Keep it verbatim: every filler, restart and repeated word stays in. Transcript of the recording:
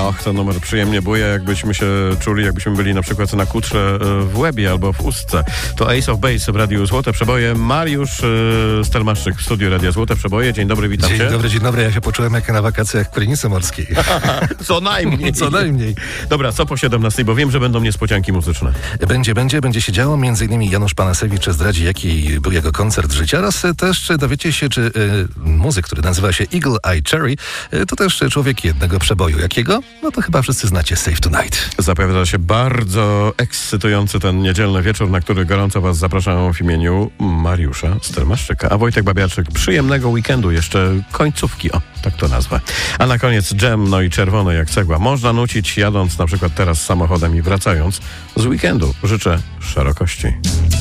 Och, ten numer przyjemnie buje, jakbyśmy się czuli, jakbyśmy byli na przykład na kutrze w łebie albo w ustce. To Ace of Base w Radiu Złote Przeboje. Mariusz yy, Stelmaszczyk w studiu Radia Złote Przeboje. Dzień dobry, witam Dzień cię. Dzień dobry, dzień dobry. Ja się poczułem jak na wakacjach w Krynicy Morskiej. Co najmniej. Co najmniej. Dobra, co po siedemnastej, bo wiem, że będą niespodzianki muzyczne. Będzie, będzie, będzie się działo. Między innymi Janusz Panasewicz zdradzi, jaki był jego koncert życia. Oraz też dowiecie się, czy y, muzyk, który nazywa się Eagle Eye Cherry, y, to też człowiek jednego przeboju. Jakiego? No to chyba wszyscy znacie, Save Tonight. Zapowiada się bardzo ekscytujący ten niedzielny wieczór, na który gorąco was zapraszam w imieniu Mariusza Stelmaszczyka. A Wojtek Babiarczyk, przyjemnego weekendu, jeszcze końcówki, o, tak to nazwę. A na koniec dżem, no i czerwony jak cegła. Można nucić jadąc na przykład teraz samochodem i wracając z weekendu. Życzę szerokości.